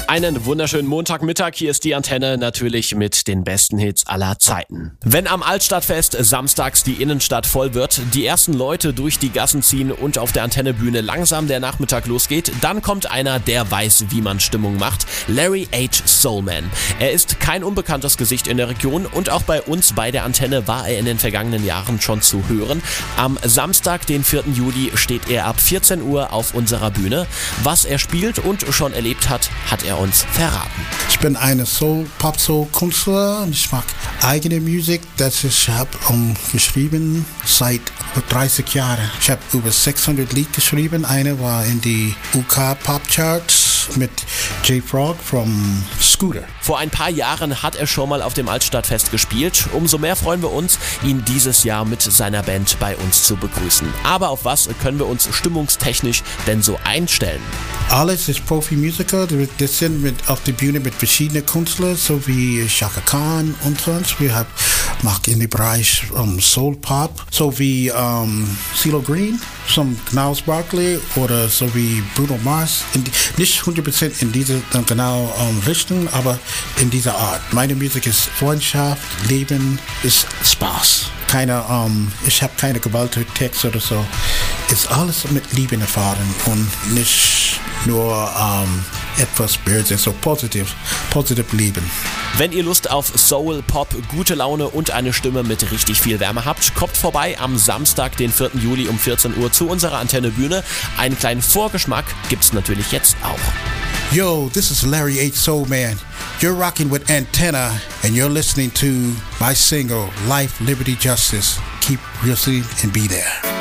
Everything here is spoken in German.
Einen wunderschönen Montagmittag, hier ist die Antenne, natürlich mit den besten Hits aller Zeiten. Wenn am Altstadtfest samstags die Innenstadt voll wird, die ersten Leute durch die Gassen ziehen und auf der Antennebühne langsam der Nachmittag losgeht, dann kommt einer, der weiß, wie man Stimmung macht, Larry H. Soulman. Er ist kein unbekanntes Gesicht in der Region und auch bei uns bei der Antenne war er in den vergangenen Jahren schon zu hören. Am Samstag, den 4. Juli, steht er ab 14 Uhr auf unserer Bühne. Was er spielt und schon erlebt hat, hat er uns verraten. Ich bin ein Pop-Soul-Künstler und ich mag eigene Musik, das ich habe geschrieben seit 30 Jahren. Ich habe über 600 Lieder geschrieben. Eine war in die UK Pop Charts mit J-Frog from Scooter. Vor ein paar Jahren hat er schon mal auf dem Altstadtfest gespielt. Umso mehr freuen wir uns, ihn dieses Jahr mit seiner Band bei uns zu begrüßen. Aber auf was können wir uns stimmungstechnisch denn so einstellen? Alles ist Profi-Musiker. Wir sind auf der Bühne mit verschiedenen Künstlern, so wie Chaka Khan und sonst. Wir machen in dem Bereich Soul Pop, so wie CeeLo Green, some Gnarls Barkley oder so wie Bruno Mars. Nicht 100% in diese genau Richtung, aber in dieser Art. Meine Musik ist Freundschaft, Leben, ist Spaß. Ich habe keine Gewalttext oder so. Ist alles mit Liebe erfahren und nicht nur etwas Böses, so positiv Leben. Wenn ihr Lust auf Soul, Pop, gute Laune und eine Stimme mit richtig viel Wärme habt, kommt vorbei am Samstag, den 4. Juli um 14 Uhr zu unserer Antennebühne. Einen kleinen Vorgeschmack gibt's natürlich jetzt auch. Yo, this is Larry H. Soulman. You're rocking with Antenna and you're listening to my single, Life, Liberty, Justice. Keep listening and be there.